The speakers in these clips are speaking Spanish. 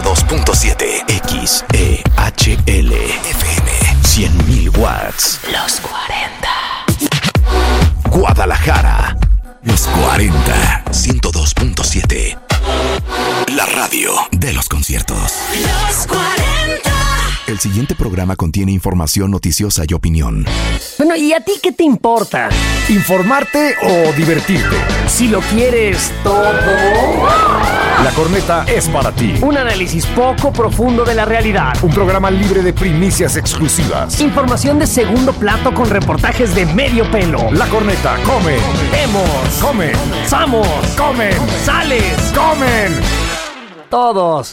102.7 XEHL FM 100.000 watts. Los 40. Guadalajara. Los 40. 102.7. La radio de los conciertos. Los 40. El siguiente programa contiene información noticiosa y opinión. Bueno, ¿y a ti qué te importa? ¿Informarte o divertirte? Si lo quieres todo. La Corneta es para ti. Un análisis poco profundo de la realidad. Un programa libre de primicias exclusivas. Información de segundo plato con reportajes de medio pelo. La Corneta come. Vemos. Comen. Samos. Comen. Sales. Comen. Todos.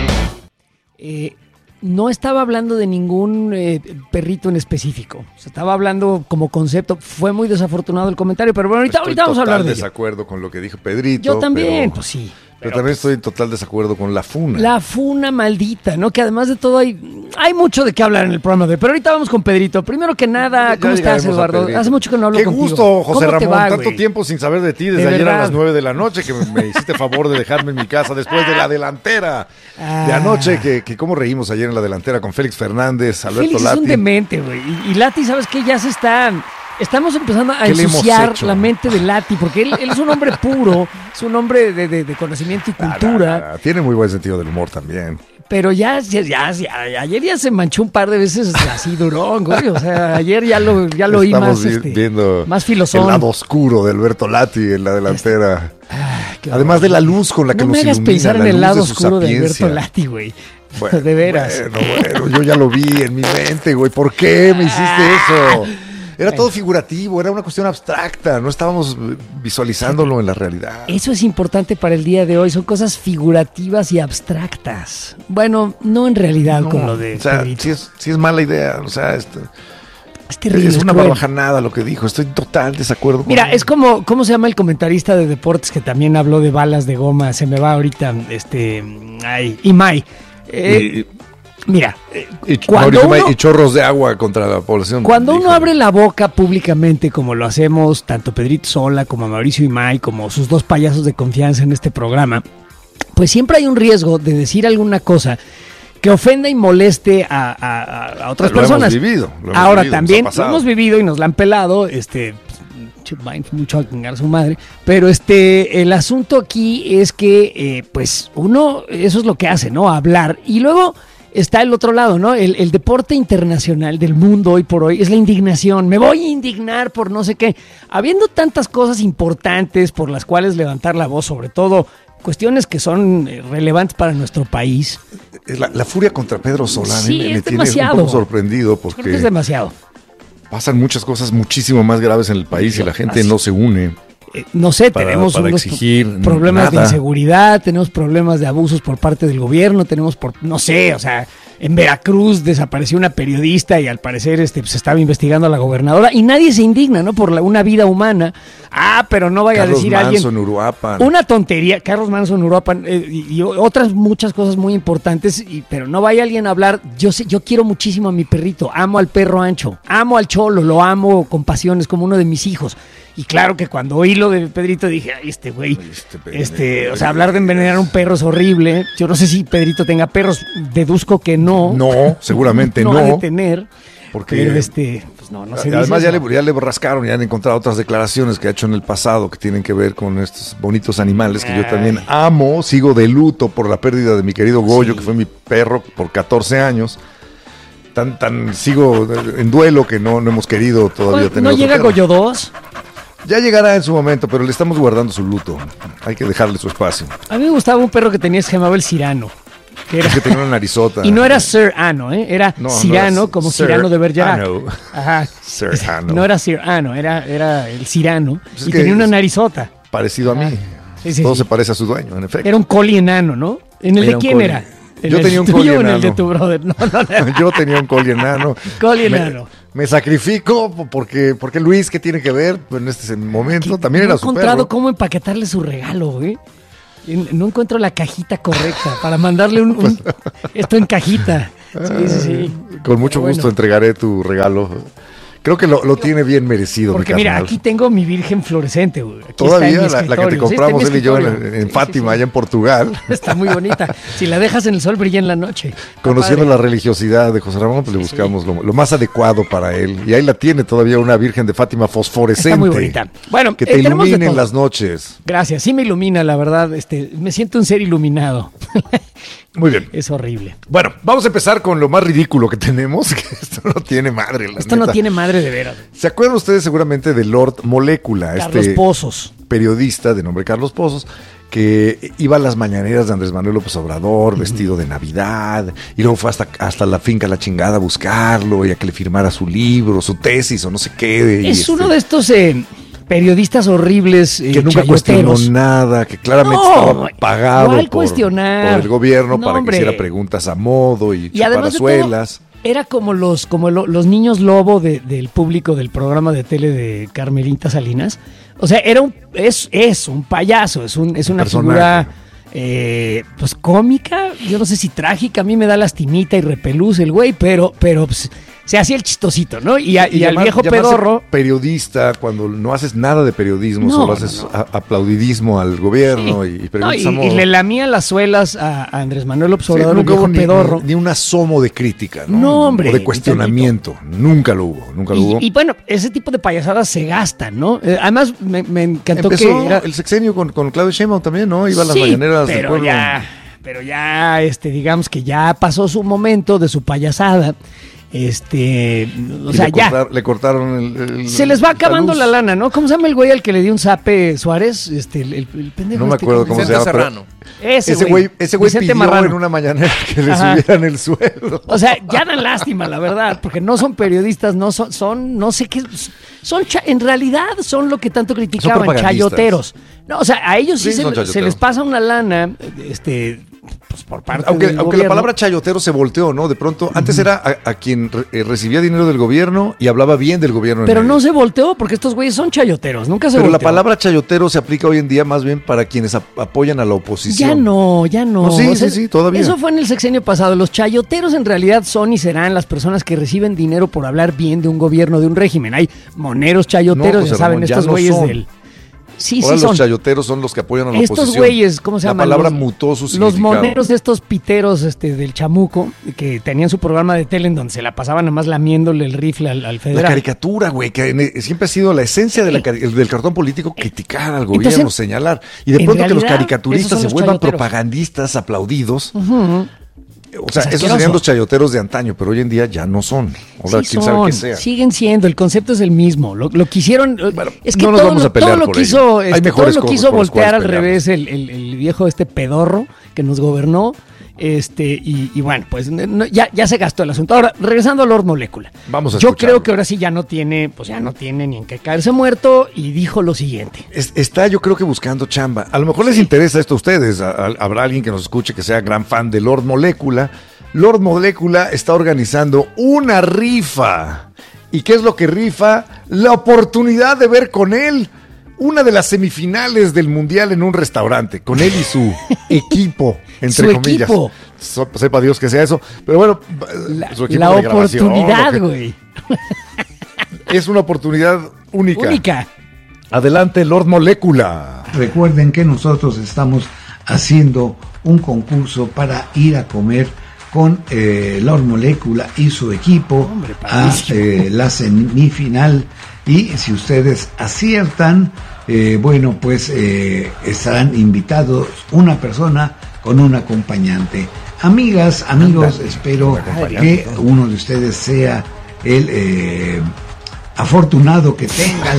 No estaba hablando de ningún perrito en específico. Se estaba hablando como concepto. Fue muy desafortunado el comentario, pero bueno, ahorita vamos a hablar de ello. Estoy en total desacuerdo con lo que dijo Pedrito. Yo también, pero, pues sí. Pero también estoy en total desacuerdo con la funa. La funa maldita, ¿no? Que además de todo hay mucho de qué hablar en el programa de hoy. Pero ahorita vamos con Pedrito. Primero que nada, ¿cómo estás, Eduardo? Hace mucho que no hablo Qué contigo. gusto, José ¿Cómo te Ramón. va, Tanto güey? tiempo sin saber de ti, desde De ayer verdad. a las 9 de la noche, que me hiciste favor de dejarme en mi casa después de la delantera de anoche, que cómo reímos ayer en la delantera con Félix Fernández, Alberto Félix es Lati. un demente, güey. Y Lati, ¿sabes qué? Ya se está... Estamos empezando a ¿Qué le hemos ensuciar hecho? la mente de Lati, porque él es un hombre puro, es un hombre de conocimiento y cultura, Tiene muy buen sentido del humor también. pero ya ayer ya se manchó un par de veces así durón, güey. O sea, ayer ya lo oí Estamos más, viendo más filosón. el lado oscuro de Alberto Lati en la delantera. Qué Además horror. de la luz con la que No nos me hagas ilumina, pensar en la el luz lado de su oscuro de sapiencia. Alberto Lati, güey. Bueno, De veras. Bueno, yo ya lo vi en mi mente, güey. ¿Por qué me hiciste eso? Era todo figurativo, era una cuestión abstracta, no estábamos visualizándolo en la realidad. Eso es importante para el día de hoy, son cosas figurativas y abstractas. Bueno, no en realidad con lo de o sea, Pedrito. sí es mala idea, o sea, Es terrible. es una cruel. barbajanada lo que dijo, estoy en total desacuerdo con Mira, él. es como, ¿cómo se llama el comentarista de deportes que también habló de balas de goma? Se me va ahorita, Imai. Mira, cuando Mauricio May, uno- y chorros de agua contra la población. Cuando uno Híjole. abre la boca públicamente, como lo hacemos tanto Pedrito Sola como Mauricio Imay, como sus dos payasos de confianza en este programa, pues siempre hay un riesgo de decir alguna cosa que ofenda y moleste a otras Lo hemos personas. vivido, lo hemos Ahora vivido, también nos ha lo pasado. hemos vivido y nos la han pelado, mucho a chingar a su madre, pero el asunto aquí es que pues uno, eso es lo que hace, ¿no? Hablar, y luego está el otro lado, ¿no? El deporte internacional del mundo hoy por hoy es la indignación. Me voy a indignar por no sé qué. Habiendo tantas cosas importantes por las cuales levantar la voz, sobre todo cuestiones que son relevantes para nuestro país. La furia contra Pedro Solá a mí Sí, me es tiene demasiado. un poco sorprendido Creo que porque es demasiado. pasan muchas cosas muchísimo más graves en el país y la gente Así. no se une. No sé, Para tenemos unos exigir problemas de nada. inseguridad, tenemos problemas de abusos por parte del gobierno, no sé, o sea, en Veracruz desapareció una periodista y al parecer se estaba investigando a la gobernadora y nadie se indigna, ¿no? Por una vida humana. Pero no vaya Carlos a decir Manso alguien en Uruapan. una tontería, Carlos Manso en Uruapan y otras muchas cosas muy importantes, pero no vaya alguien a hablar. Yo quiero muchísimo a mi perrito, amo al perro Ancho, amo al Cholo, lo amo con pasión, es como uno de mis hijos. Y claro que cuando oí lo de Pedrito dije, ay, güey, o sea, hablar de envenenar a un perro es horrible. Yo no sé si Pedrito tenga perros, deduzco que no. No, seguramente no. ha de no. tener, Porque pero pues no se dice además eso. ya le rascaron y han encontrado otras declaraciones que ha hecho en el pasado que tienen que ver con estos bonitos animales que yo también amo. Sigo de luto por la pérdida de mi querido Goyo, que fue mi perro por 14 años. Sigo en duelo que no hemos querido todavía tener ¿No otro llega perro. Goyo 2? Ya llegará en su momento, pero le estamos guardando su luto. Hay que dejarle su espacio. A mí me gustaba un perro que tenía, se llamaba el Cirano. Que era, Es que tenía una narizota. y no era Sir Ano, era No, no Cirano, era como Sir Cirano de Bergerac. Ano. Ajá. Sir Ano. No era Sir Ano, era el Cirano. Pues es y que tenía una es narizota. Parecido a mí. Sí, Todo sí. se parece a su dueño, en efecto. Era un collie enano, ¿no? ¿En el Era de un quién collie. era? ¿En Yo el tenía un tuyo collie o en el de enano. tu brother? No. Yo tenía un collie enano. Collie Me- enano. Me sacrifico porque Luis, ¿qué tiene que ver en este momento? También No he era su encontrado perro. cómo empaquetarle su regalo, güey. No encuentro la cajita correcta para mandarle esto en cajita. Sí. Con mucho Pero gusto bueno. entregaré tu regalo. Creo que lo tiene bien merecido. Porque mi mira, carnal. aquí tengo mi virgen fluorescente, güey. Aquí Todavía está en mi la que te escritorio. Sí, compramos está él y yo escritorio. en Fátima, allá en Portugal. Está muy bonita. Si la dejas en el sol, brilla en la noche. Está Conociendo padre. la religiosidad de José Ramón, pues le buscamos lo más adecuado para él. Y ahí la tiene todavía una Virgen de Fátima fosforescente. Está muy bonita. Bueno, que te tenemos de ilumine en todo. las noches. Gracias, sí me ilumina, la verdad. Me siento un ser iluminado. Muy bien. Es horrible. Bueno, vamos a empezar con lo más ridículo que tenemos, que esto no tiene madre. Esto no tiene madre de veras. ¿Se acuerdan ustedes seguramente de Lord Molécula? Carlos Pozos. Periodista de nombre Carlos Pozos, que iba a las mañaneras de Andrés Manuel López Obrador, vestido de Navidad, y luego fue hasta la finca La Chingada a buscarlo y a que le firmara su libro, su tesis o no sé qué. Es uno de estos periodistas horribles que nunca cuestionó chayoteros. nada, que claramente No, estaba pagado ¿cuál por cuestionar? el gobierno No, para hombre. que hiciera preguntas a modo y Y además de todo, chaparazuelas. era como los niños lobo del público del programa de tele de Carmelita Salinas. O sea, es un payaso, es una Personaje. figura pues cómica, yo no sé si trágica, a mí me da lastimita y repelús el güey, pero pues, se hacía el chistosito, ¿no? Y al viejo llamarse pedorro. periodista cuando no haces nada de periodismo, No, solo haces aplaudidismo al gobierno Sí. y No, preguntas a modo. y le lamía las suelas a Andrés Manuel López Sí, Obrador, el nunca hubo viejo pedorro. ni un asomo de crítica, ¿no? No, hombre, O de cuestionamiento. Nunca lo hubo. Y bueno, ese tipo de payasadas se gastan, ¿no? Además, me encantó Empezó que era... el sexenio con Claudio Sheinbaum también, ¿no? Iba a las Sí, mañaneras del pero pueblo. ya, digamos que ya pasó su momento de su payasada. O Y sea, ya. le cortaron el Se les va acabando luz. la lana, ¿no? ¿Cómo se llama el güey al que le dio un zape Suárez? El pendejo. No me acuerdo cómo se llama. pero Serrano. Ese güey Vicente pidió Marrano. en una mañanera que le Ajá. subieran el sueldo. O sea, ya dan lástima, la verdad, porque no son periodistas, no son no sé qué, en realidad son lo que tanto criticaban, propagandistas. chayoteros. No, o sea, a ellos sí, Sí, son se chayoteros. les pasa una lana, pues por parte Aunque del la gobierno. palabra chayotero se volteó, ¿no? De pronto, antes era a quien recibía dinero del gobierno y hablaba bien del gobierno. en Pero medio. no se volteó porque estos güeyes son chayoteros, nunca se Pero la volteó. palabra chayotero se aplica hoy en día más bien para quienes apoyan a la oposición. Ya no. No, sí, sí, todavía. Eso fue en el sexenio pasado. Los chayoteros en realidad son y serán las personas que reciben dinero por hablar bien de un gobierno, de un régimen. Hay moneros chayoteros, No, José ya saben, Ramón, ya estos no güeyes son. del... Sí, Ahora sí los son. chayoteros son los que apoyan a la Estos oposición. güeyes, ¿cómo se llaman? La palabra Los- mutó su Los significado. moneros de estos piteros del chamuco, que tenían su programa de tele en donde se la pasaban nada más lamiéndole el rifle al La federal. caricatura, güey, que siempre ha sido la esencia de del cartón político, criticar al gobierno, Entonces, señalar. Y de en pronto que los realidad, caricaturistas esos son se los vuelvan chayoteros. propagandistas aplaudidos. O sea, Es esos asqueroso. serían los chayoteros de antaño, pero hoy en día ya no son. Ahora, Sí quién sabe qué son, sea. siguen siendo, el concepto es el mismo. Lo quisieron, Bueno, es que no nos todo, vamos a pelear todo lo por quiso, ello. Hay todo mejores lo cosas quiso por las voltear al cuales revés el viejo pedorro que nos gobernó. Y bueno, pues ya se gastó el asunto. Ahora, regresando a Lord Molécula. Vamos a Yo escucharlo. creo que ahora sí ya no tiene ni en qué caerse muerto y dijo lo siguiente. Está yo creo que buscando chamba. A lo mejor les interesa esto a ustedes. Habrá alguien que nos escuche que sea gran fan de Lord Molécula. Lord Molécula está organizando una rifa. ¿Y qué es lo que rifa? La oportunidad de ver con él una de las semifinales del Mundial en un restaurante, con él y su equipo, entre Su comillas. equipo. Sepa Dios que sea eso. Pero bueno, su equipo La de grabación, oportunidad, lo que- güey. Es una oportunidad única. Única. Adelante, Lord Molécula. Recuerden que nosotros estamos haciendo un concurso para ir a comer con Lord Molécula y su equipo Hombre, a padrísimo. la semifinal. Y si ustedes aciertan, bueno, pues estarán invitados una persona con un acompañante. Amigas, amigos, espero que uno de ustedes sea el afortunado que tenga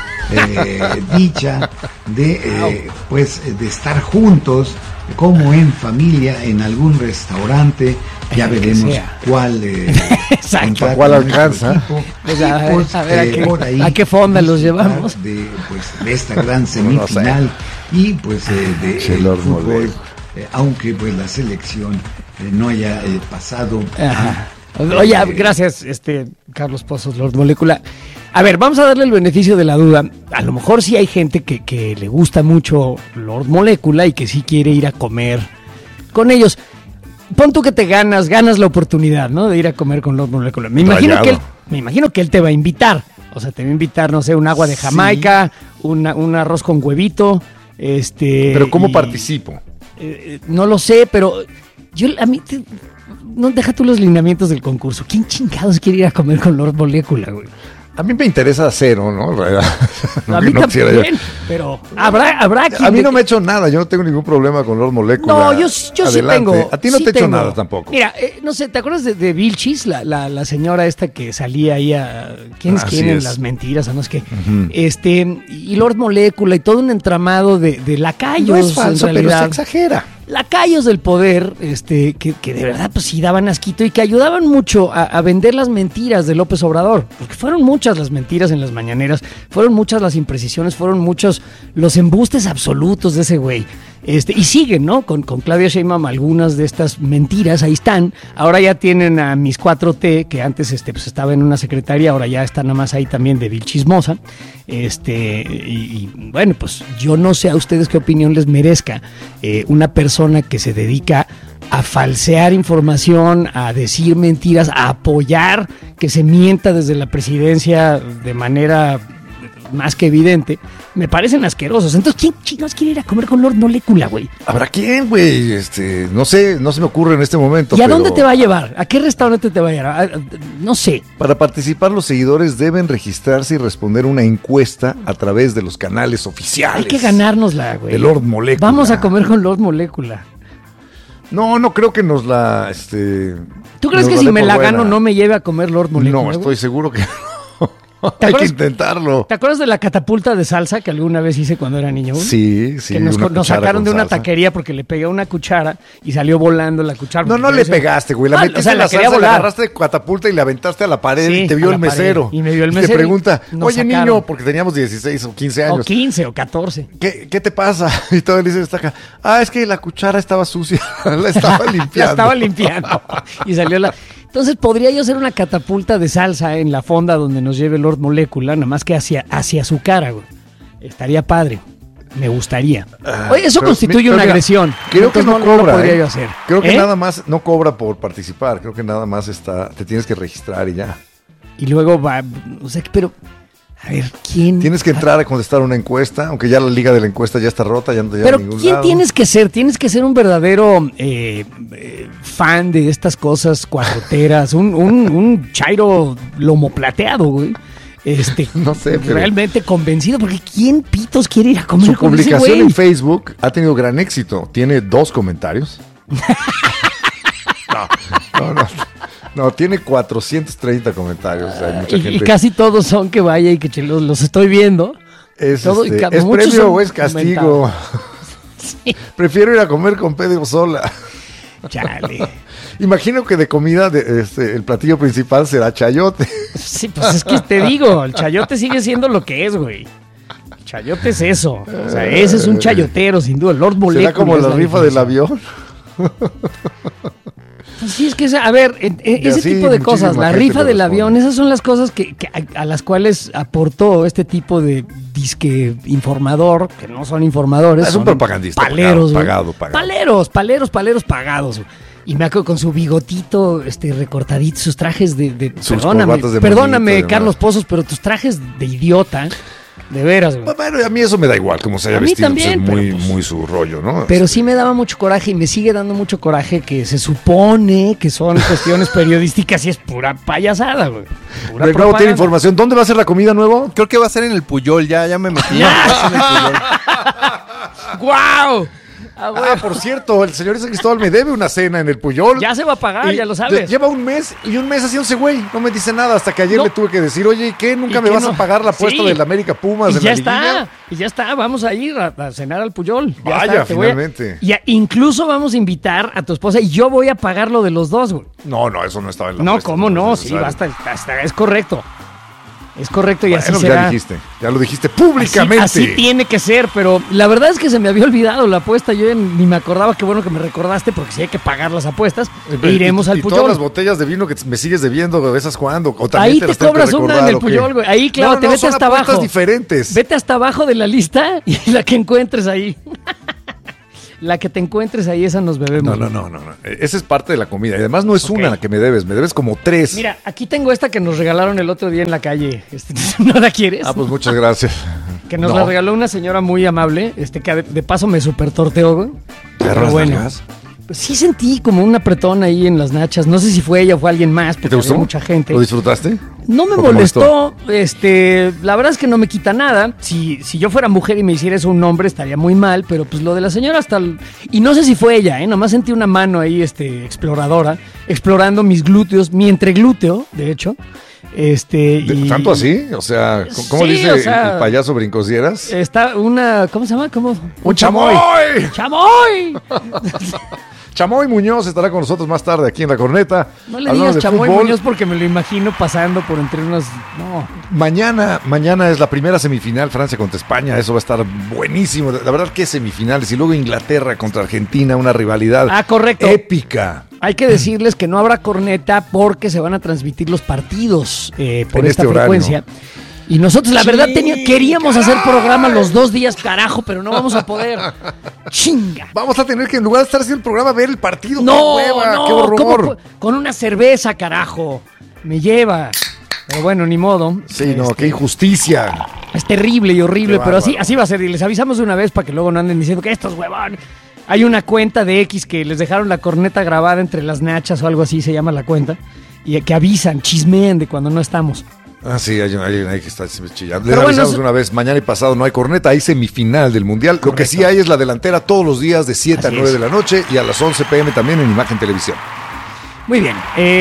la dicha de de estar juntos como en familia en algún restaurante. Ya El que veremos sea. cuál Exacto. contrata ¿Cuál nuestro alcanza? equipo. Pues Y, a ver, pues, a ver, por ahí ¿a qué fonda los disfrutar llevamos? de esta gran semifinal y pues de Che, el Lord fútbol, Molécula. aunque pues la selección no haya pasado Ajá. a, Oye, gracias, Carlos Pozos, Lord Molécula. A ver, vamos a darle el beneficio de la duda. A lo mejor sí hay gente que le gusta mucho Lord Molécula y que sí quiere ir a comer con ellos. Pon tú que te ganas la oportunidad, ¿no? De ir a comer con Lord Molécula. Me imagino Rayado. que él me imagino que él te va a invitar. O sea, te va a invitar, no sé, un agua de Jamaica, un arroz con huevito, Pero ¿cómo participo? No lo sé, pero no, deja tú los lineamientos del concurso. ¿Quién chingados quiere ir a comer con Lord Molécula, güey? A mí me interesa cero, ¿no? A mí también, pero habrá quien... A mí no me ha hecho nada, yo no tengo ningún problema con Lord Molécula. No, yo sí tengo. A ti no sí te he hecho tengo. nada tampoco. Mira, no sé, ¿te acuerdas de Vilchis? La señora esta que salía ahí a... ¿Quién es Así quién en es. las mentiras? O no es que... Y Lord Molécula y todo un entramado de lacayos, No es falso, en pero se realidad. exagera. Lacayos del poder, que de verdad pues sí daban asquito y que ayudaban mucho a vender las mentiras de López Obrador, porque fueron muchas las mentiras en las mañaneras, fueron muchas las imprecisiones, fueron muchos los embustes absolutos de ese güey. Y siguen, ¿no? Con Claudia Sheinbaum algunas de estas mentiras, ahí están. Ahora ya tienen a mis 4T, que antes pues estaba en una secretaría, ahora ya está nada más ahí también de Vilchismosa. Y bueno, pues yo no sé a ustedes qué opinión les merezca una persona que se dedica a falsear información, a decir mentiras, a apoyar que se mienta desde la presidencia de manera más que evidente, me parecen asquerosos. Entonces, ¿quién chingados quiere ir a comer con Lord Molécula, güey? ¿Habrá quién, güey? No sé, no se me ocurre en este momento. ¿Y a pero dónde te va a llevar? ¿A qué restaurante te va a llevar? No sé. Para participar, los seguidores deben registrarse y responder una encuesta a través de los canales oficiales. Hay que ganárnosla, güey. De Lord Molécula. Vamos a comer con Lord Molécula. No creo que nos la... ¿Tú crees que si me la gano no me lleve a comer Lord Molécula? No, güey? estoy seguro que no. ¿Te Hay que acuerdas- intentarlo. ¿Te acuerdas de la catapulta de salsa que alguna vez hice cuando era niño? güey? Sí, Que nos cuchara sacaron con de una salsa. taquería porque le pegué una cuchara y salió volando la cuchara. No le pegaste, güey. La metiste o sea, en la la quería salsa, la volar. agarraste de catapulta y la aventaste a la pared Sí, y te vio a el la pared. mesero. Y me vio el te mesero y pregunta, nos oye, sacaron. niño, porque teníamos 16 o 15 años. O 15 o 14. ¿Qué te pasa? Y todo el dice, está acá. Es que la cuchara estaba sucia. La estaba limpiando. La estaba limpiando. Y salió la... Entonces podría yo hacer una catapulta de salsa en la fonda donde nos lleve Lord Molécula, nada más que hacia su cara, güey. Estaría padre. Me gustaría. Oye, eso Pero constituye una mira, agresión. Creo que Entonces no lo cobra. podría yo hacer. Creo que ¿Eh? nada más no cobra por participar. Creo que nada más te tienes que registrar y ya. Y luego va... O sea, pero... A ver, ¿quién? Tienes que entrar a contestar una encuesta, aunque ya la liga de la encuesta ya está rota, ya no te lleva Pero a ningún ¿quién lado. tienes que ser? Tienes que ser un verdadero fan de estas cosas cuatroteras, un chairo lomo plateado, güey. No sé, pero- realmente convencido, porque ¿quién pitos quiere ir a comer Su con ese publicación güey? en Facebook ha tenido gran éxito. Tiene 2 comentarios. No, tiene 430 comentarios. O sea, hay mucha Y gente. casi todos son que vaya y que los estoy viendo. ¿Es, todo- y ¿es muchos premio son o es castigo? Sí. Prefiero ir a comer con Pedro Sola. Chale. Imagino que de comida el platillo principal será chayote. Sí, pues es que te digo, el chayote sigue siendo lo que es, güey. El chayote es eso. O sea, ese es un chayotero, sin duda. Lord Molécula. ¿Será como es la rifa del definición. avión? Pues sí, es que, a ver, ese así tipo de cosas, muchísima la gente rifa lo del responde. avión, esas son las cosas que a las cuales aportó este tipo de disque informador, que no son informadores. Es un son propagandista, Paleros, güey. pagado. Paleros pagados, güey. Y me acuerdo con su bigotito recortadito, sus trajes de Sus corbatas de perdóname, monito, Carlos Pozos, pero tus trajes de idiota, de veras, güey. Bueno, a mí eso me da igual, como se haya A mí vestido. también, pues es muy, pero, pues, muy su rollo, ¿no? Pero sí me daba mucho coraje y me sigue dando mucho coraje que se supone que son cuestiones periodísticas y es pura payasada, güey. Pura Nuevo tiene propaganda. información. ¿Dónde va a ser la comida nuevo? Creo que va a ser en el Puyol, ya me metí. Va a ser en el Puyol. ¡Guau! Por cierto, el señor San Cristóbal me debe una cena en el Puyol. Ya se va a pagar, Y ya lo sabes. Lleva un mes haciéndose güey. No me dice nada. Hasta que ayer No. le tuve que decir, oye, ¿y qué? ¿Nunca ¿Y me qué vas no? a pagar la apuesta Sí. del América Pumas Y en ya la liguilla? está, vamos a ir a cenar al Puyol. Ya Vaya, está, te voy a- finalmente. incluso vamos a invitar a tu esposa y yo voy a pagar lo de los dos, güey. No, eso no estaba en la No, apuesta, ¿cómo no? es Sí, necesario. basta, es correcto. Es correcto y Bueno, así ya será. ya lo dijiste públicamente. Así tiene que ser, pero la verdad es que se me había olvidado la apuesta. Yo ya ni me acordaba, qué bueno que me recordaste, porque si hay que pagar las apuestas, iremos al y todas las Puyol. botellas de vino que me sigues debiendo, ¿esas cuándo? ¿O también Ahí las te tengo que cobras una en recordar, el o qué? Puyol, güey. Ahí, claro, te vete son hasta apuestas abajo. diferentes. Vete hasta abajo de la lista y la que encuentres ahí. La que te encuentres ahí, esa nos bebemos. No. Esa es parte de la comida. Y además no es una la que me debes como 3. Mira, aquí tengo esta que nos regalaron el otro día en la calle. ¿No la quieres? Pues muchas gracias. Que nos la regaló una señora muy amable, que de paso me super torteó, güey. Pero bueno. Pues sí sentí como un apretón ahí en las nachas. No sé si fue ella o fue alguien más, porque ¿Te gustó? había mucha gente. ¿Lo disfrutaste? No me molestó. La verdad es que no me quita nada. Si yo fuera mujer y me hiciera eso un hombre, estaría muy mal. Pero pues lo de la señora y no sé si fue ella, nomás sentí una mano ahí, exploradora, explorando mis glúteos, mi entreglúteo, de hecho. ¿Tanto así? O sea, ¿cómo Sí, dice o sea, el payaso brincosieras? Está ¿cómo se llama? ¡Un chamoy! ¡Chamoy! Chamoy Muñoz estará con nosotros más tarde aquí en La Corneta. No le hablando digas de Chamoy fútbol. Muñoz porque me lo imagino pasando por entre unas... No. Mañana es la primera semifinal, Francia contra España. Eso va a estar buenísimo. La verdad que semifinales. Y luego Inglaterra contra Argentina, una rivalidad correcto. épica. Hay que decirles que no habrá corneta porque se van a transmitir los partidos por En esta este horario. frecuencia. Y nosotros, la verdad, queríamos hacer programa los 2 días, carajo, pero no vamos a poder. ¡Chinga! Vamos a tener que, en lugar de estar haciendo el programa, ver el partido. No, ¡Qué hueva! no, ¡Qué horror! ¿cómo con una cerveza, carajo. Me lleva. Pero bueno, ni modo. Sí, qué injusticia. Es terrible y horrible, Qué pero bárbaro. así va a ser. Y les avisamos de una vez para que luego no anden diciendo que estos huevón. Hay una cuenta de X que les dejaron la corneta grabada entre las nachas o algo así se llama la cuenta. Y que avisan, chismean de cuando no estamos. Sí, hay alguien ahí que está chillando. Pero Les avisamos bueno, una vez, mañana y pasado no hay corneta, hay semifinal del Mundial. Lo que sí hay es la delantera todos los días de 7 a Así 9 es. de la noche y a las 11 p.m. también en Imagen Televisión. Muy bien.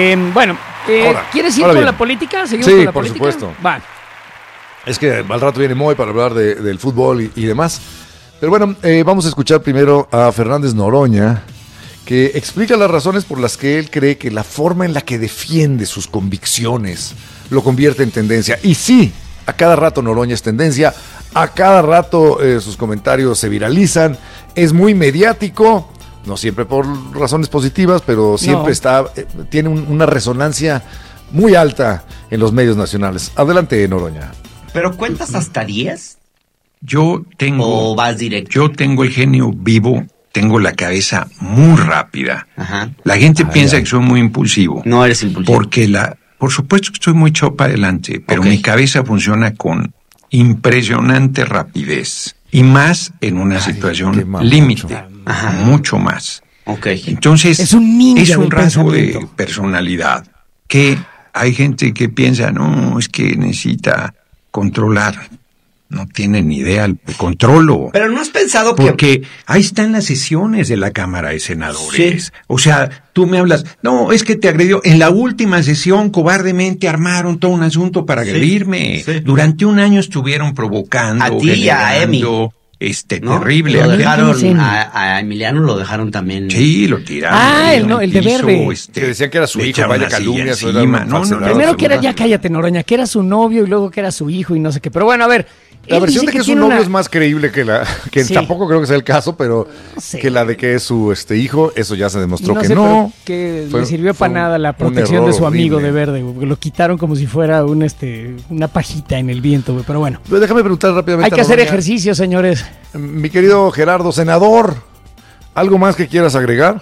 ¿Quieres ir ahora con bien. la política? ¿Seguimos Sí, con la por política? supuesto. Va. Es que al rato viene Moy para hablar del fútbol y demás. Pero bueno, vamos a escuchar primero a Fernández Noroña, que explica las razones por las que él cree que la forma en la que defiende sus convicciones lo convierte en tendencia. Y sí, a cada rato Noroña es tendencia, a cada rato sus comentarios se viralizan, es muy mediático, no siempre por razones positivas, pero siempre tiene una resonancia muy alta en los medios nacionales. Adelante, Noroña. ¿Pero cuentas hasta 10? Yo tengo... ¿O vas directo? Yo tengo el genio vivo, tengo la cabeza muy rápida. Ajá. La gente piensa que soy muy impulsivo. No eres impulsivo. Porque por supuesto que estoy muy echado para adelante, pero Ok. mi cabeza funciona con impresionante rapidez. Y más en una qué situación mamón. límite. Ajá. Mucho más. Ok. Entonces, Es un ninja es un del rasgo de pensamiento. personalidad. Que hay gente que piensa, no, es que necesita controlar. No tienen ni idea, controlo. Pero no has pensado que... Porque ahí están las sesiones de la Cámara de Senadores. Sí. O sea, tú me hablas, no, es que te agredió. En la última sesión, cobardemente armaron todo un asunto para agredirme. sí. Durante un año estuvieron provocando, A ti y a generando, ¿no? terrible. Lo ¿A quién dejaron, dicen? a Emiliano lo dejaron también. Sí, lo tiraron. Ah, ahí el en no, el de piso, verde. Que decían que era su le hijo, echaron vaya una silla calumnia, eso era encima. una No, falsedad. Primero que era, absoluta. ya cállate, Noroña, que era su novio y luego que era su hijo y no sé qué. Pero bueno, a ver. La él versión dice de que es tiene un novio una- es más creíble que Sí. tampoco creo que sea el caso, pero Sí. que la de que es su hijo, eso ya se Y demostró no que sé, no. pero que Fue- le sirvió fue para nada la un protección error de su amigo horrible. de verde, güey, porque lo quitaron como si fuera una pajita en el viento, güey. Pero bueno, Pero déjame preguntar rápidamente. hay que a hacer Noroña. ejercicio, señores. Mi querido Gerardo, senador, ¿algo más que quieras agregar?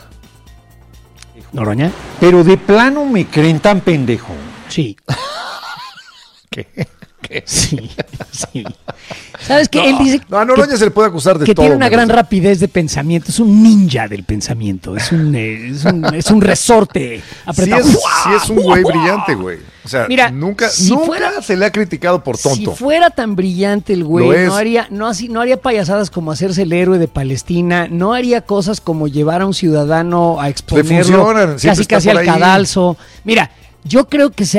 Noroña. Pero de plano me creen tan pendejo. Sí. ¿Qué? Sí, sí. ¿Sabes qué? Él dice No, a Noroña se le puede acusar de que todo. tiene una gran menos- rapidez de pensamiento. Es un ninja del pensamiento. Es un resorte Sí apretado. es un güey brillante, güey. O sea, Mira, nunca si fuera- se le ha criticado por tonto. Si fuera tan brillante el Lo güey, es. no haría payasadas como hacerse el héroe de Palestina, no haría cosas como llevar a un ciudadano a exponerlo funcionan, siempre casi está casi por al ahí. cadalso. Mira, yo creo que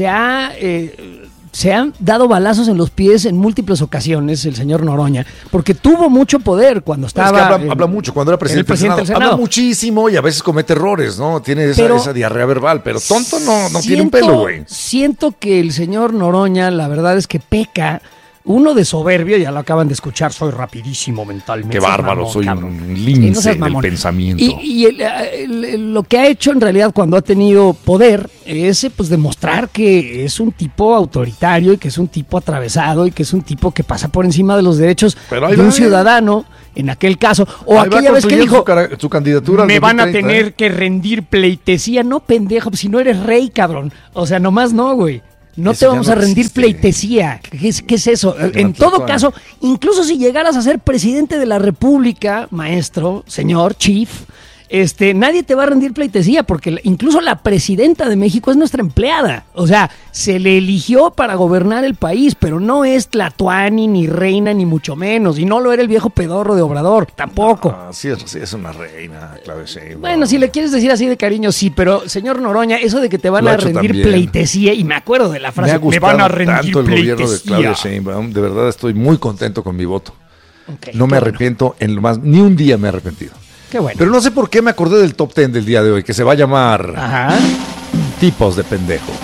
se han dado balazos en los pies en múltiples ocasiones el señor Noroña, porque tuvo mucho poder cuando Es que estaba... habla mucho. Cuando era presidente, del del Senado, habla muchísimo y a veces comete errores, ¿no? Tiene Pero- esa diarrea verbal, pero tonto no tiene un pelo, güey. Siento que el señor Noroña, la verdad es que peca, uno de soberbio, ya lo acaban de escuchar, soy rapidísimo mentalmente. Qué seas bárbaro, mamón, soy cabrón. un Sí, lince no seas del mamón. pensamiento. Y lo que ha hecho en realidad cuando ha tenido poder es pues demostrar que es un tipo autoritario y que es un tipo atravesado y que es un tipo que pasa por encima de los derechos Pero ahí de un va. ciudadano en aquel caso, o Ahí va aquella vez que construyendo dijo, su candidatura al me van a 2030, tener que rendir pleitesía. No, pendejo, si no eres rey, cabrón. O sea, nomás no, güey. No Eso te ya vamos no a rendir existe. pleitesía. ¿Qué es eso? En todo caso, incluso si llegaras a ser presidente de la República, maestro, señor, chief, nadie te va a rendir pleitesía porque incluso la presidenta de México es nuestra empleada. O sea, se le eligió para gobernar el país, pero no es tlatoani, ni reina, ni mucho menos. Y no lo era el viejo pedorro de Obrador, tampoco. Ah, sí, es una reina, Claudia Sheinbaum. Bueno, si le quieres decir así de cariño, sí, pero señor Noroña, eso de que te van Lo ha a hecho rendir también. pleitesía, y me acuerdo de la Me frase, ha me gustado van a rendir tanto el gobierno de Claudia pleitesía. Sheinbaum. De verdad estoy muy contento con mi voto. Ok, No me qué arrepiento en lo más, ni un día me he arrepentido. Qué bueno. Pero no sé por qué me acordé del top 10 del día de hoy, que se va a llamar Ajá. Tipos de Pendejos.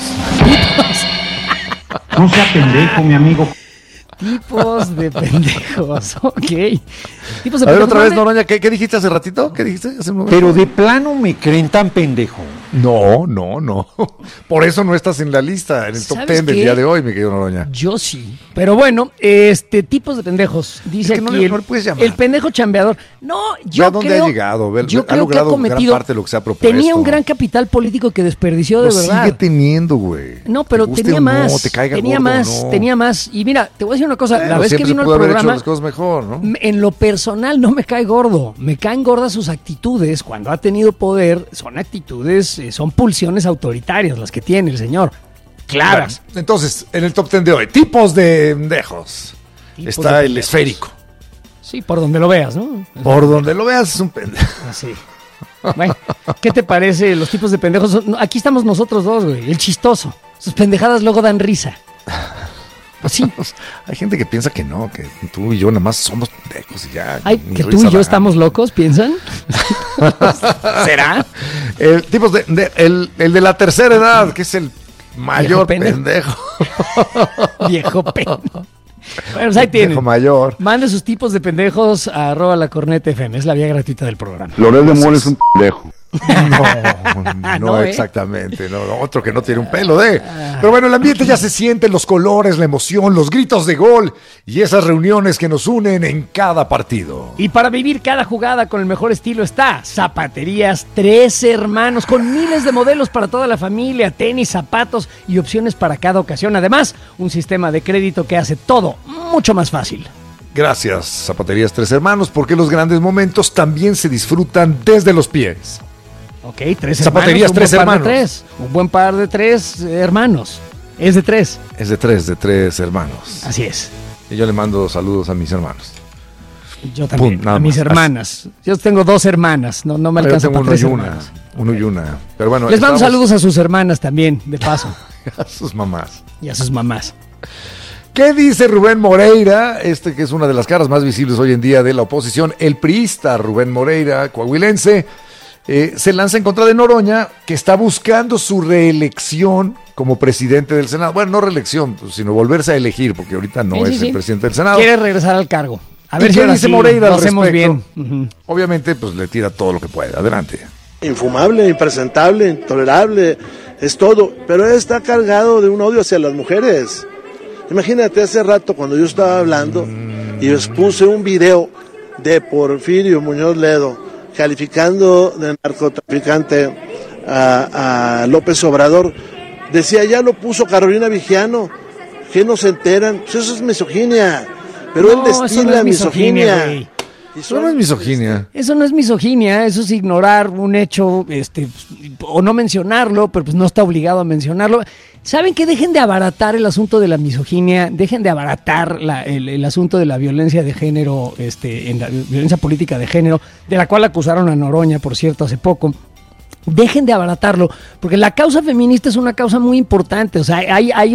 No sea pendejo, mi amigo. Tipos de pendejos, ok. Tipos de A ver, pendejos. otra vez, ¿Dónde? Noroña, ¿qué dijiste hace ratito? ¿Qué dijiste hace un momento? Pero de plano me creen tan pendejo. No. Por eso no estás en la lista, en el top 10 del qué? día de hoy, mi querido Noroña. Yo sí. Pero bueno, tipos de pendejos. Dice Es que no aquí le- no le puedes llamar. el pendejo chambeador. No, yo Ve a dónde creo. ha llegado, ve, yo ha creo que ha logrado gran cometido. parte de lo que se ha propuesto. Tenía un gran capital político que desperdició de Lo verdad. sigue teniendo, güey. No, pero Te guste tenía o no, más. te caiga tenía gordo o más, no. tenía más. Y mira, te voy a decir una cosa. Bueno, la vez que siempre se vino el pudo haber hecho programa, las cosas mejor, ¿no? en lo personal no me cae gordo. Me caen gordas sus actitudes. Cuando ha tenido poder, son actitudes, son pulsiones autoritarias las que tiene el señor. Claras. Bueno, entonces, en el top 10 de hoy, tipos de pendejos. Tipos Está de el pendejos. esférico. Sí, por donde lo veas, ¿no? Por donde lo veas es un pendejo. Así. Bueno, ¿qué te parece los tipos de pendejos? Aquí estamos nosotros dos, güey. El chistoso. Sus pendejadas luego dan risa. Pues sí. Hay gente que piensa que no, que tú y yo nada más somos pendejos y ya. Ay, ni que tú risa y yo dan. estamos locos, ¿piensan? ¿Será? Tipos el de la tercera edad, que es el mayor Viejo pendejo. Viejo pendejo. Bueno, pues ahí tienen. Viejo mayor. Mande sus tipos de pendejos a @lacorneta.fm. Es la vía gratuita del programa. Loret de Mola es un pendejo. No, No, ¿eh? exactamente. No, otro que no tiene un pelo de. Pero bueno, el ambiente ya se siente, los colores, la emoción, los gritos de gol y esas reuniones que nos unen en cada partido. Y para vivir cada jugada con el mejor estilo está Zapaterías Tres Hermanos, con miles de modelos para toda la familia, tenis, zapatos y opciones para cada ocasión. Además, un sistema de crédito que hace todo mucho más fácil. Gracias, Zapaterías Tres Hermanos, porque los grandes momentos también se disfrutan desde los pies. Ok, tres Zapaterías hermanos, Tres Hermanos. Un buen par de tres hermanos. Es de tres. Es de tres hermanos. Así es. Y yo le mando saludos a mis hermanos. Yo también. Pum, nada a mis más. hermanas. Yo tengo dos hermanas. No me Yo alcanza tengo para uno tres y una. hermanas. Uno y una. Pero bueno, Les mando estamos- saludos a sus hermanas también, de paso. a sus mamás. Y a sus mamás. ¿Qué dice Rubén Moreira? Que es una de las caras más visibles hoy en día de la oposición, el priista Rubén Moreira, coahuilense, se lanza en contra de Noroña, que está buscando su reelección como presidente del Senado. Bueno, no reelección, pues, sino volverse a elegir, porque ahorita no Sí, es sí. el presidente del Senado. Quiere regresar al cargo. A ¿Y ver si qué ahora dice sí Moreira lo al hacemos respecto? bien. Ujú. Obviamente, pues le tira todo lo que puede. Adelante. Infumable, impresentable, intolerable, es todo, pero está cargado de un odio hacia las mujeres. Imagínate hace rato cuando yo estaba hablando y les puse un video de Porfirio Muñoz Ledo calificando de narcotraficante a López Obrador. Decía, ya lo puso Carolina Vigiano, que no se enteran, pues eso es misoginia, pero él No, eso destila no es misoginia, misoginia. güey. Eso no es misoginia. Eso no es misoginia, eso es ignorar un hecho, o no mencionarlo, pero pues no está obligado a mencionarlo. ¿Saben qué? Dejen de abaratar el asunto de la misoginia, dejen de abaratar el asunto de la violencia de género, en la violencia política de género, de la cual acusaron a Noroña, por cierto, hace poco. Dejen de abaratarlo, porque la causa feminista es una causa muy importante. O sea, hay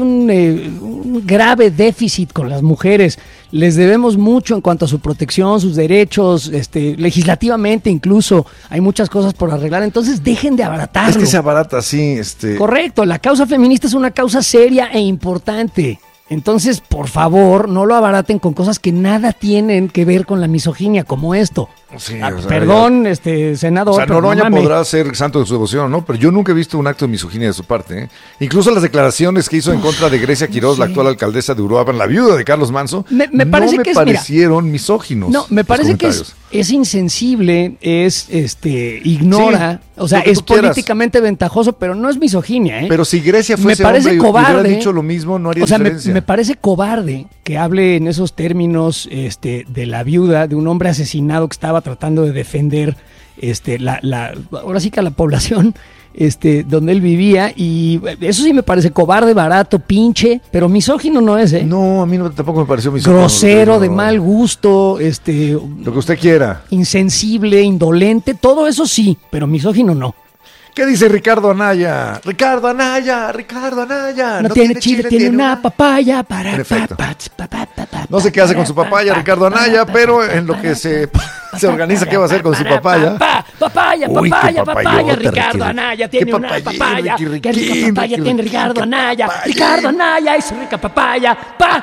un grave déficit con las mujeres. Les debemos mucho en cuanto a su protección, sus derechos, legislativamente incluso. Hay muchas cosas por arreglar. Entonces, dejen de abaratarlo. Es que se abarata así. Correcto, la causa feminista es una causa seria e importante. Entonces, por favor, no lo abaraten con cosas que nada tienen que ver con la misoginia, como esto. Sí, perdón, senador. O sea, pero Noroña no mames. podrá ser santo de su devoción, ¿no? Pero yo nunca he visto un acto de misoginia de su parte, ¿eh? Incluso las declaraciones que hizo en contra de Grecia Quiroz, la actual alcaldesa de Uruapan, la viuda de Carlos Manso, me parece no que me parecieron misóginos. No, me parece que es insensible, ignora, o sea, es políticamente ventajoso, pero no es misoginia, ¿eh? Pero si Grecia fuese hombre y hubiera dicho lo mismo, no haría diferencia. Me parece cobarde que hable en esos términos de la viuda de un hombre asesinado que estaba tratando de defender ahora sí que a la población donde él vivía, y eso sí me parece cobarde, barato, pinche, pero misógino no es, ¿eh? No, a mí tampoco me pareció misógino. Grosero, de mal gusto, lo que usted quiera. Insensible, indolente, todo eso sí, pero misógino no. ¿Qué dice Ricardo Anaya? Ricardo Anaya. No tiene chile, tiene una papaya para... Perfecto. No sé qué hace con su papaya, Ricardo Anaya, pero en lo que se organiza qué va a hacer con su papaya. Papaya, Ricardo Anaya tiene una papaya. Qué rica papaya tiene Ricardo Anaya. Ricardo Anaya es rica papaya.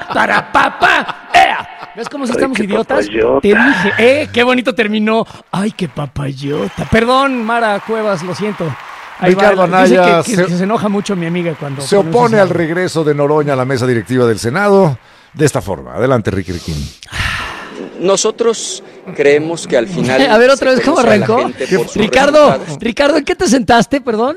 ¿Ves cómo si estamos idiotas? Papayota. Te dije, qué bonito terminó. Ay, qué papayota. Perdón, Mara Cuevas, lo siento. Ahí Ricardo va, Anaya dice que se enoja mucho mi amiga cuando... se opone al regreso de Noroña a la mesa directiva del Senado de esta forma. Adelante, Ricky Riquín. Nosotros creemos que al final... A ver, otra vez, ¿cómo arrancó? Ricardo, ¿en qué te sentaste, perdón?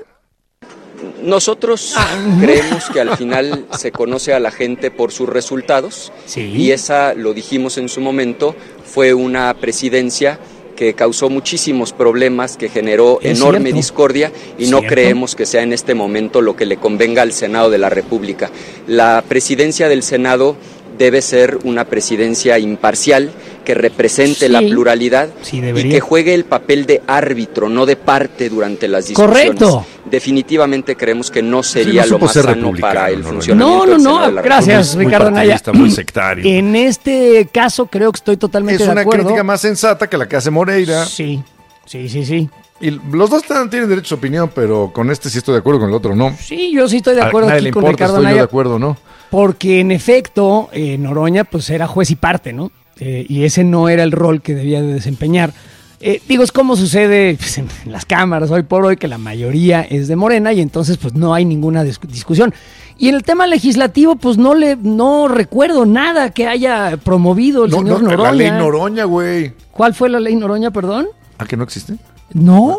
Nosotros creemos que al final se conoce a la gente por sus resultados, y esa, lo dijimos en su momento, fue una presidencia que causó muchísimos problemas, que generó enorme discordia, y no creemos que sea en este momento lo que le convenga al Senado de la República. La presidencia del Senado debe ser una presidencia imparcial, que represente la pluralidad y que juegue el papel de árbitro, no de parte durante las discusiones. Correcto. Definitivamente creemos que no sería lo más sano para el funcionamiento del Senado de la gracias, República. Ricardo Anaya. Muy sectario. En este caso creo que estoy totalmente de acuerdo. Es una crítica más sensata que la que hace Moreira. Sí. Y los dos tienen derecho a opinión, pero con este sí estoy de acuerdo, con el otro no. Sí, yo sí estoy de acuerdo a nadie aquí le con importa, Ricardo estoy Anaya. yo de acuerdo, ¿no? Porque en efecto, Noroña pues era juez y parte, ¿no? Y ese no era el rol que debía de desempeñar. Es como sucede pues, en las cámaras hoy por hoy, que la mayoría es de Morena y entonces pues no hay ninguna discusión. Y en el tema legislativo pues no recuerdo nada que haya promovido el señor Noroña. La ley Noroña, güey. ¿Cuál fue la ley Noroña, perdón? ¿A que no existe? No,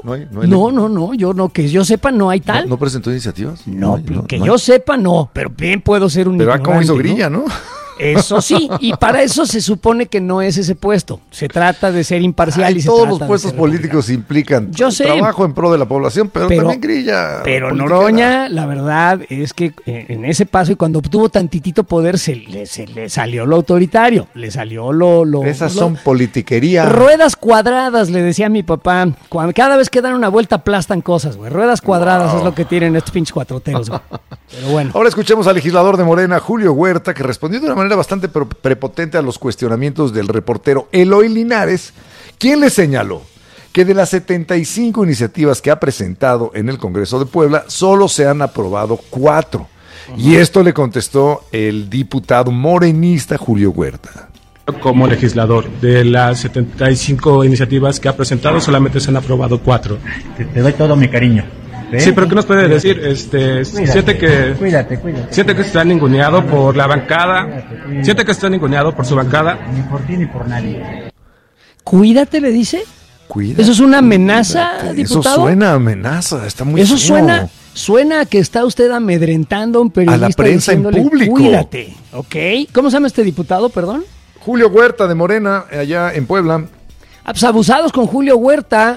No, yo no, que yo sepa no hay tal. ¿No presentó iniciativas? No, yo sepa no, pero bien puedo ser un ignorante. Pero como hizo Grilla, ¿no? Eso sí, y para eso se supone que no es ese puesto. Se trata de ser imparcial. Todos los puestos políticos implican trabajo en pro de la población, pero también Grilla. Pero Noroña, la verdad es que en ese paso, y cuando obtuvo tantitito poder, se le salió lo autoritario, le salió Esas son politiquerías. Ruedas cuadradas, le decía a mi papá. Cada vez que dan una vuelta aplastan cosas, güey. Ruedas cuadradas es lo que tienen estos pinches cuatroteros, güey. Pero bueno. Ahora escuchemos al legislador de Morena, Julio Huerta, que respondió de una manera bastante prepotente a los cuestionamientos del reportero Eloy Linares, quien le señaló que de las 75 iniciativas que ha presentado en el Congreso de Puebla, solo se han aprobado 4. Y esto le contestó el diputado morenista Julio Huerta. Como legislador, de las 75 iniciativas que ha presentado, solamente se han aprobado 4. Te doy todo mi cariño. Sí, pero ¿qué nos puede decir? Siente que está ninguneado por la bancada. Siente que está ninguneado por su bancada. Ni por ti ni por nadie. Cuídate, le dice. Cuídate, ¿Eso es una amenaza, diputado? Eso suena a amenaza, está muy Eso feo. suena a que está usted amedrentando a un periodista. A la prensa en público. Cuídate, ¿ok? ¿Cómo se llama este diputado, perdón? Julio Huerta de Morena, allá en Puebla. Pues abusados con Julio Huerta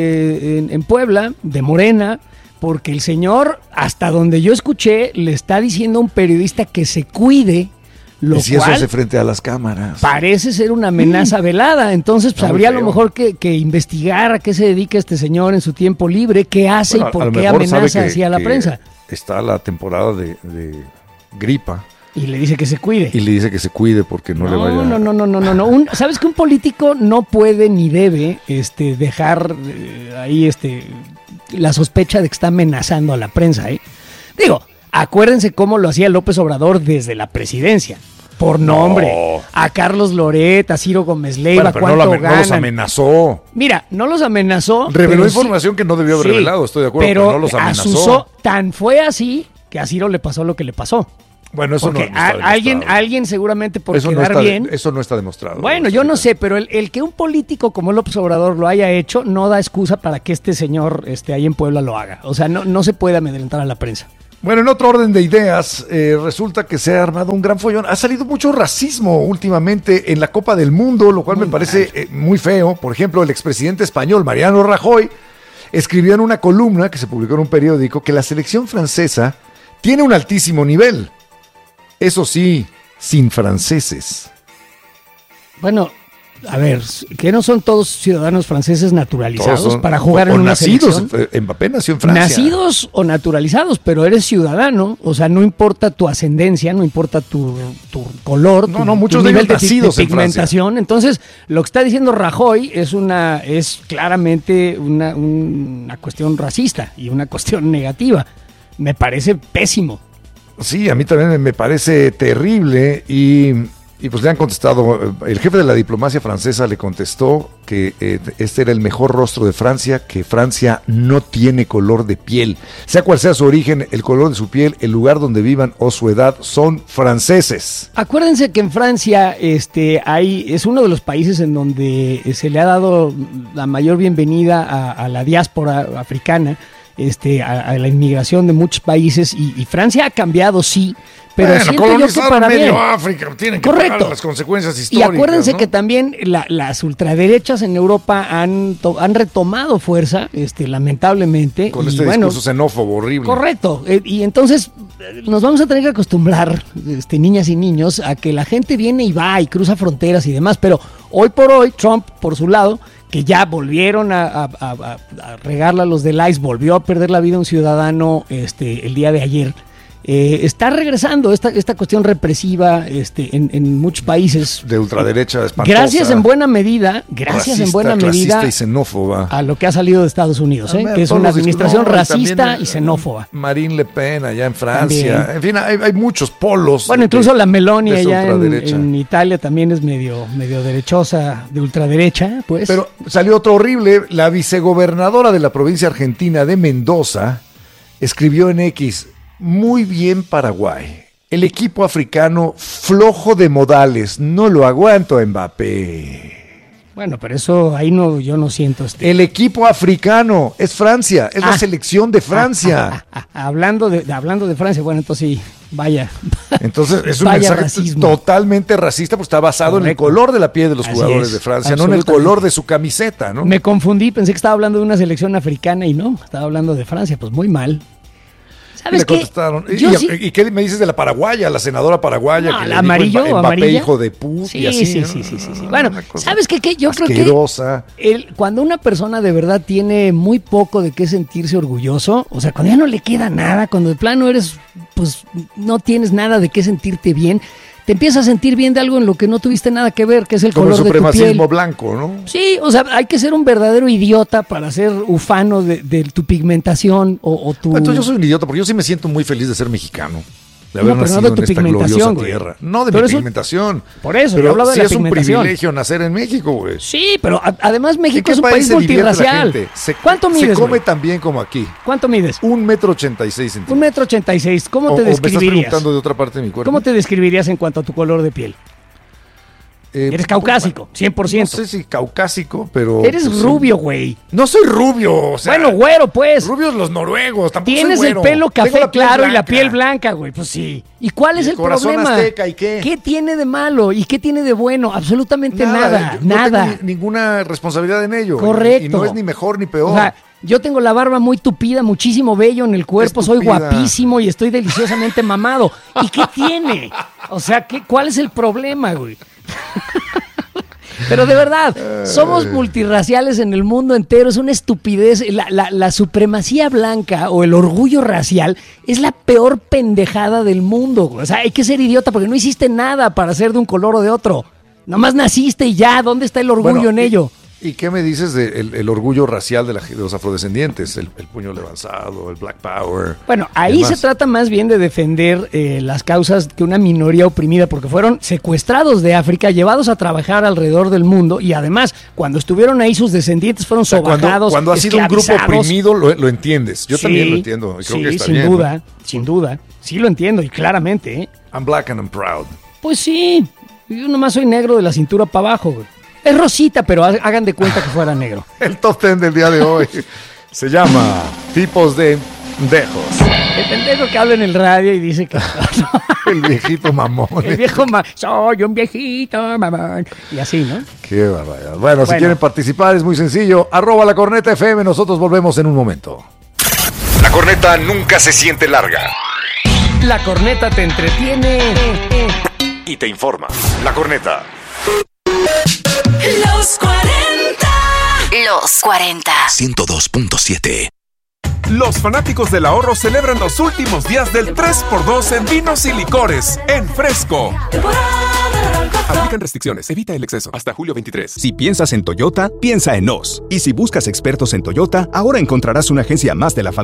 en Puebla, de Morena, porque el señor, hasta donde yo escuché, le está diciendo a un periodista que se cuide, lo si cual eso hace frente a las cámaras. Parece ser una amenaza velada. Entonces, pues habría a lo mejor que investigar a qué se dedica este señor en su tiempo libre, qué hace y por qué amenaza así a la prensa. Está la temporada de gripa. Y le dice que se cuide. Y le dice que se cuide porque no le vaya... No. ¿Sabes que un político no puede ni debe dejar ahí la sospecha de que está amenazando a la prensa? Digo, acuérdense cómo lo hacía López Obrador desde la presidencia. Por nombre. No. A Carlos Loret, a Ciro Gómez Leiva, Bueno, pero ¿cuánto no los ganan? amenazó. Mira, no los amenazó. Reveló pero información que no debió haber revelado, estoy de acuerdo, pero no los amenazó. Tan fue así que a Ciro le pasó lo que le pasó. Bueno, eso porque no está demostrado. alguien seguramente por Eso quedar bien. Eso no está demostrado. Bueno, yo no sé, pero el que un político como López Obrador lo haya hecho no da excusa para que este señor ahí en Puebla lo haga. O sea, no se puede amedrentar a la prensa. Bueno, en otro orden de ideas, resulta que se ha armado un gran follón. Ha salido mucho racismo últimamente en la Copa del Mundo, lo cual me parece muy feo. Por ejemplo, el expresidente español Mariano Rajoy escribió en una columna que se publicó en un periódico que la selección francesa tiene un altísimo nivel. Eso sí, sin franceses. Bueno, a ver, que no son todos ciudadanos franceses naturalizados para jugar en una nacidos, selección. Mbappé nació en Francia. Nacidos o naturalizados, pero eres ciudadano, o sea, no importa tu ascendencia, no importa tu color, muchos tu de nivel ellos nacidos de en Francia. pigmentación. Entonces, lo que está diciendo Rajoy es claramente una cuestión racista y una cuestión negativa. Me parece pésimo. Sí, a mí también me parece terrible y pues le han contestado, el jefe de la diplomacia francesa le contestó que este era el mejor rostro de Francia, que Francia no tiene color de piel. Sea cual sea su origen, el color de su piel, el lugar donde vivan o su edad, son franceses. Acuérdense que en Francia es uno de los países en donde se le ha dado la mayor bienvenida a la diáspora africana, a la inmigración de muchos países y Francia ha cambiado, sí, pero siento yo que para bien. África, tienen que pagar las consecuencias históricas. Y acuérdense, ¿no? que también las ultraderechas en Europa han retomado fuerza, lamentablemente. Con este discurso xenófobo horrible. Correcto. Y entonces nos vamos a tener que acostumbrar, niñas y niños, a que la gente viene y va y cruza fronteras y demás, pero hoy por hoy Trump, por su lado, que ya volvieron a regarla los del ICE, volvió a perder la vida un ciudadano el día de ayer. Está regresando esta cuestión represiva en muchos países. De ultraderecha espantosa. Gracias en buena medida clasista y xenófoba. a lo que ha salido de Estados Unidos, que es una administración racista y xenófoba. Marine Le Pen allá en Francia. También. En fin, hay muchos polos. Bueno, incluso la Meloni allá en Italia también es medio derechosa, de ultraderecha, pues. Pero salió otro horrible. La vicegobernadora de la provincia argentina de Mendoza escribió en X: muy bien Paraguay. El equipo africano flojo de modales. No lo aguanto a Mbappé. Bueno, pero eso ahí yo no siento. El equipo africano es Francia, es la selección de Francia. Hablando de Francia, bueno, entonces sí, vaya. Entonces es un mensaje racismo. Totalmente racista, porque está basado en el color de la piel de los jugadores de Francia, no en el color de su camiseta, ¿no? Me confundí, pensé que estaba hablando de una selección africana y no, estaba hablando de Francia, pues muy mal. ¿Sabes qué? ¿Y qué me dices de la paraguaya, la senadora paraguaya? No, que la amarillo, Mbappé, amarilla. Hijo de puta, sí, y así, sí, ¿no? sí. Bueno, ¿sabes qué? Yo asquerosa. creo que cuando una persona de verdad tiene muy poco de qué sentirse orgulloso, o sea, cuando ya no le queda nada, cuando de plano pues no tienes nada de qué sentirte bien, te empiezas a sentir bien de algo en lo que no tuviste nada que ver, que es el color de tu piel. Como el supremacismo blanco, ¿no? Sí, o sea, hay que ser un verdadero idiota para ser ufano de tu pigmentación o tu... Entonces yo soy un idiota porque yo sí me siento muy feliz de ser mexicano. De haber pero nacido no de tu en esta pigmentación, gloriosa tierra. Güey. No de pero mi pigmentación. Por eso, pero yo hablaba sí de la es un pigmentación. Privilegio nacer en México, güey. Sí, pero además México es un país multirracial. ¿Cuánto mides, se come tan bien como aquí. ¿Cuánto mides? 1,86 m. 1,86 m. ¿Cómo te describirías? ¿Me estás preguntando de otra parte de mi cuerpo? ¿Cómo te describirías en cuanto a tu color de piel? Eres caucásico, 100%. No sé si caucásico, pero... Eres rubio, güey. No soy rubio, o sea... Bueno, güero, pues. Rubios los noruegos, tampoco Tienes soy el güero. pelo café claro blanca. y la piel blanca, güey. Pues sí. ¿Y cuál es el corazón problema? Azteca, ¿y qué? ¿Qué tiene de malo? ¿Y qué tiene de bueno? Absolutamente nada. Yo no tengo ninguna responsabilidad en ello. Correcto. Y no es ni mejor ni peor. O sea, yo tengo la barba muy tupida, muchísimo vello en el cuerpo, soy guapísimo y estoy deliciosamente mamado. ¿Y qué tiene? O sea, ¿cuál es el problema, güey? Pero de verdad, somos multirraciales en el mundo entero, es una estupidez. La supremacía blanca o el orgullo racial es la peor pendejada del mundo. O sea, hay que ser idiota porque no hiciste nada para ser de un color o de otro. Nomás naciste y ya, ¿dónde está el orgullo en ello? ¿Y qué me dices del orgullo racial de los afrodescendientes? El puño levantado, el Black Power. Bueno, ahí se trata más bien de defender las causas de una minoría oprimida, porque fueron secuestrados de África, llevados a trabajar alrededor del mundo, y además, cuando estuvieron ahí, sus descendientes fueron sobajados, Cuando ha sido un grupo oprimido, lo entiendes. Yo también lo entiendo. Y creo que está sin bien, duda, ¿no? sin duda. Sí lo entiendo, y claramente, ¿eh? I'm black and I'm proud. Pues sí, yo nomás soy negro de la cintura para abajo, güey. Es rosita, pero hagan de cuenta que fuera negro. El top 10 del día de hoy se llama Tipos de Pendejos. El pendejo que habla en el radio y dice que... El viejito mamón. El viejo mamón. Soy un viejito mamón. Y así, ¿no? Qué barbaridad. Bueno, si quieren participar es muy sencillo. @lacornetafm. Nosotros volvemos en un momento. La corneta nunca se siente larga. La corneta te entretiene y te informa. La corneta. Los 40. Los 40. 102.7. Los fanáticos del ahorro celebran los últimos días del 3x2 en vinos y licores en Fresco. Aplican restricciones, evita el exceso. Hasta julio 23. Si piensas en Toyota, piensa en nos. Y si buscas expertos en Toyota, ahora encontrarás una agencia más de la familia